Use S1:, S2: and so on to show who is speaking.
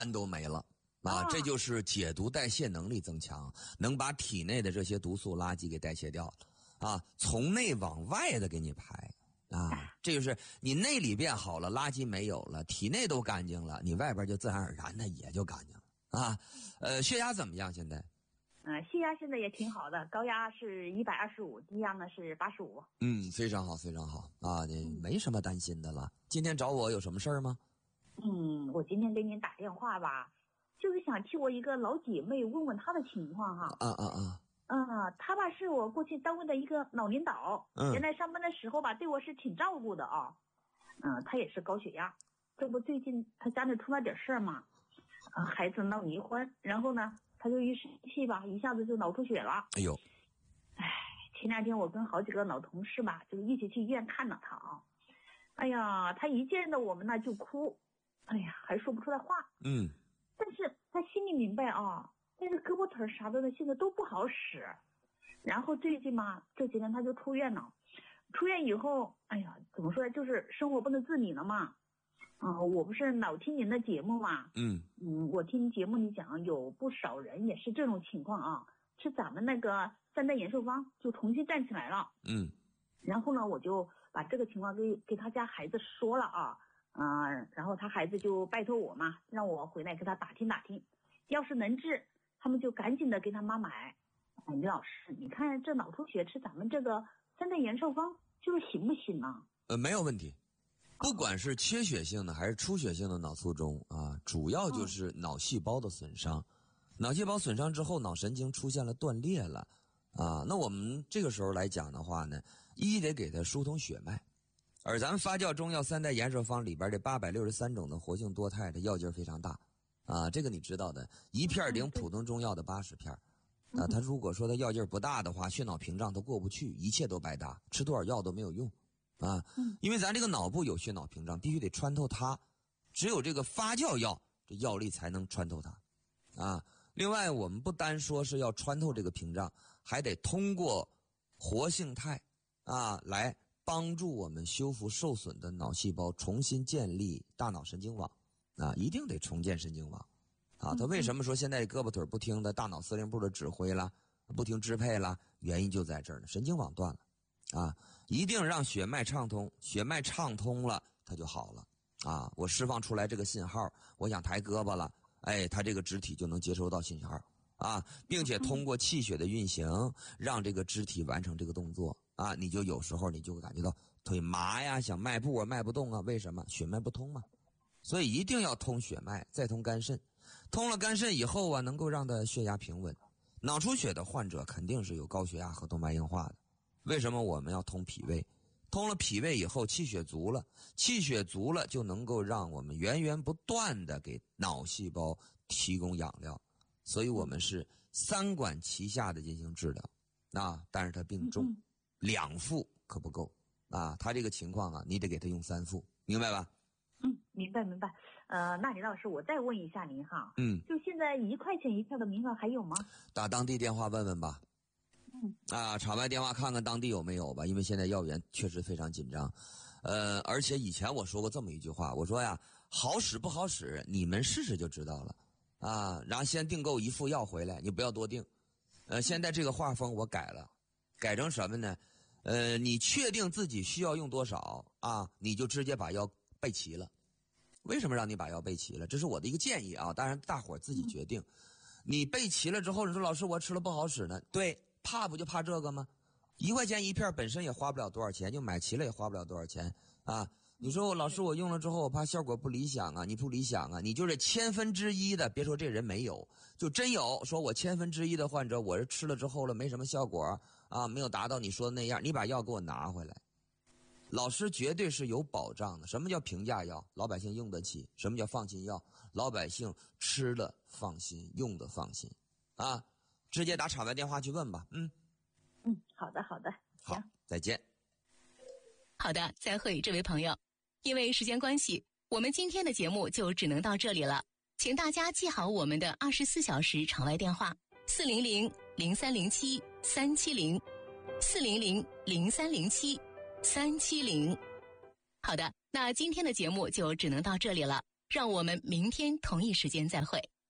S1: 都没了啊！这就是解毒代谢能力增强，能把体内的这些毒素垃圾给代谢掉了啊，从内往外的给你排啊，这就是你内里变好了，垃圾没有了，体内都干净了，你外边就自然而然的也就干净了啊。血压怎么样现在？
S2: 血压现在也挺好的，高压是125，低压呢是85。
S1: 非常好，非常好啊！你没什么担心的了。今天找我有什么事儿吗？
S2: 我今天给您打电话吧，就是想替我一个老姐妹问问她的情况哈。她吧是我过去单位的一个老领导，原来上班的时候吧对我是挺照顾的啊。她也是高血压，这不最近她家里出了点事儿嘛，孩子闹离婚，然后呢她就一生气吧，一下子就脑出血了。
S1: 哎呦，
S2: 前2天我跟好几个老同事吧就一起去医院看了她啊。哎呀，她一见到我们呢就哭，哎呀还说不出来话。但是她心里明白啊，但是胳膊腿啥的呢现在都不好使。然后最近嘛这几天她就出院了，出院以后哎呀怎么说呢，就是生活不能自理了嘛。我不是老听您的节目嘛，我听节目里讲有不少人也是这种情况啊，是咱们那个3代延寿方就重新站起来了。然后呢我就把这个情况给他家孩子说了啊，然后他孩子就拜托我嘛，让我回来给他打听打听，要是能治他们就赶紧的给他妈买。李老师你看这脑出血吃咱们这个3代延寿方就是行不行呢？
S1: 没有问题，不管是缺血性的还是出血性的脑卒中啊，主要就是脑细胞的损伤。脑细胞损伤之后，脑神经出现了断裂了啊。那我们这个时候来讲的话呢，一得给它疏通血脉，而咱们发酵中药3代延寿方里边这863种的活性多肽的药劲非常大啊，这个你知道的，一片顶普通中药的80片啊。它如果说它药劲不大的话，血脑屏障都过不去，一切都白搭，吃多少药都没有用啊。因为咱这个脑部有血脑屏障，必须得穿透它，只有这个发酵药这药力才能穿透它啊。另外我们不单说是要穿透这个屏障，还得通过活性肽啊来帮助我们修复受损的脑细胞，重新建立大脑神经网啊，一定得重建神经网啊。他为什么说现在胳膊腿不听的大脑司令部的指挥了，不听支配了，原因就在这儿呢，神经网断了啊，一定让血脉畅通，血脉畅通了它就好了啊。我释放出来这个信号，我想抬胳膊了，它这个肢体就能接收到信号啊，并且通过气血的运行，让这个肢体完成这个动作啊。你就有时候你就感觉到腿麻呀，想迈步啊迈不动啊，为什么？血脉不通嘛。所以一定要通血脉，再通肝肾，通了肝肾以后啊，能够让它血压平稳。脑出血的患者肯定是有高血压和动脉硬化的，为什么我们要通脾胃？通了脾胃以后，气血足了，气血足了就能够让我们源源不断的给脑细胞提供养料，所以我们是3管齐下的进行治疗啊。但是他病重，2副可不够啊，他这个情况啊，你得给他用3副，明白吧？
S2: 明白。那李老师我再问一下您哈，就现在1块钱一片的名额还有吗？
S1: 打当地电话问问吧。场外电话看看当地有没有吧，因为现在药源确实非常紧张。而且以前我说过这么一句话，我说呀，好使不好使，你们试试就知道了啊。然后先订购1副药回来，你不要多订。现在这个画风我改了，改成什么呢？你确定自己需要用多少啊，你就直接把药备齐了。为什么让你把药备齐了？这是我的一个建议啊，当然大伙儿自己决定。你备齐了之后，你说老师我吃了不好使呢？对，怕不就怕这个吗？1块钱一片本身也花不了多少钱，就买齐了也花不了多少钱啊。你说老师我用了之后我怕效果不理想啊，你不理想啊，你就这1/1000的，别说这人没有，就真有说我1/1000的患者，我是吃了之后了没什么效果啊，没有达到你说的那样，你把药给我拿回来。老师绝对是有保障的。什么叫平价药？老百姓用得起。什么叫放心药？老百姓吃了放心，用的放心啊。直接打场外电话去问吧。
S2: 好的。
S1: 好，再见。
S3: 好的，再会这位朋友。因为时间关系，我们今天的节目就只能到这里了。请大家记好我们的24小时场外电话：400-0307-370，400-0307-370。好的，那今天的节目就只能到这里了。 让我们明天同一时间再会。